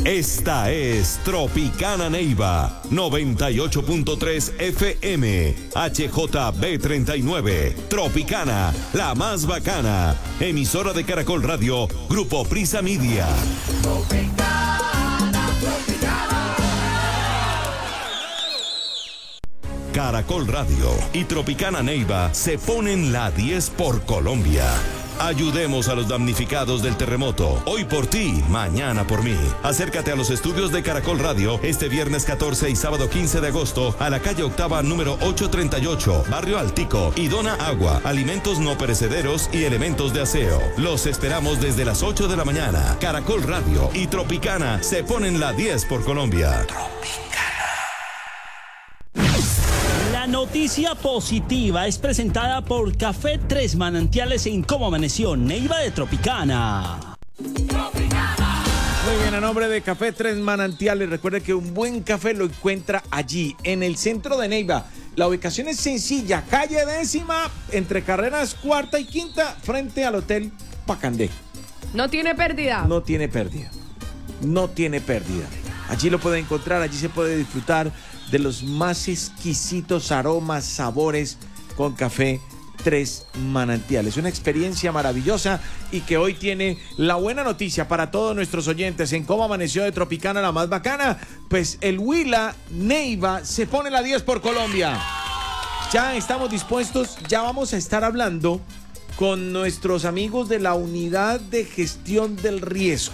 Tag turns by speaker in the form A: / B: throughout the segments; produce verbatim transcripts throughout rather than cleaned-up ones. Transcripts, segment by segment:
A: Esta es Tropicana Neiva, noventa y ocho punto tres F M, H J B treinta y nueve, Tropicana, la más bacana, emisora de Caracol Radio, Grupo Prisa Media. Tropicana, Tropicana. Caracol Radio y Tropicana Neiva se ponen la diez por Colombia. Ayudemos a los damnificados del terremoto. Hoy por ti, mañana por mí. Acércate a los estudios de Caracol Radio este viernes catorce y sábado quince de agosto a la calle Octava número ochocientos treinta y ocho, Barrio Altico, y dona agua, alimentos no perecederos y elementos de aseo. Los esperamos desde las ocho de la mañana. Caracol Radio y Tropicana se ponen la diez por Colombia. Tropicana.
B: La noticia positiva es presentada por Café Tres Manantiales en Cómo Amaneció, Neiva de Tropicana.
C: Tropicana. Muy bien, a nombre de Café Tres Manantiales, recuerde que un buen café lo encuentra allí, en el centro de Neiva. La ubicación es sencilla, calle décima, entre carreras cuarta y quinta, frente al Hotel Pacandé.
D: No tiene pérdida.
C: No tiene pérdida. No tiene pérdida. Allí lo puede encontrar, allí se puede disfrutar de los más exquisitos aromas, sabores con Café Tres Manantiales. Una experiencia maravillosa y que hoy tiene la buena noticia para todos nuestros oyentes en Cómo Amaneció de Tropicana, la más bacana. Pues el Huila Neiva se pone la diez por Colombia. Ya estamos dispuestos, ya vamos a estar hablando con nuestros amigos de la Unidad de Gestión del Riesgo,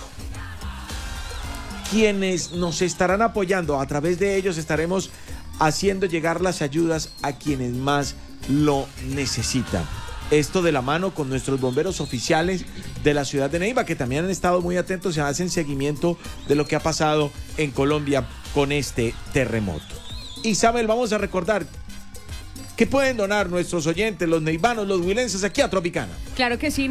C: quienes nos estarán apoyando. A través de ellos estaremos haciendo llegar las ayudas a quienes más lo necesitan. Esto de la mano con nuestros bomberos oficiales de la ciudad de Neiva, que también han estado muy atentos y hacen seguimiento de lo que ha pasado en Colombia con este terremoto. Isabel, vamos a recordar que pueden donar nuestros oyentes, los neivanos, los huilenses, aquí a Tropicana.
D: Claro que sí.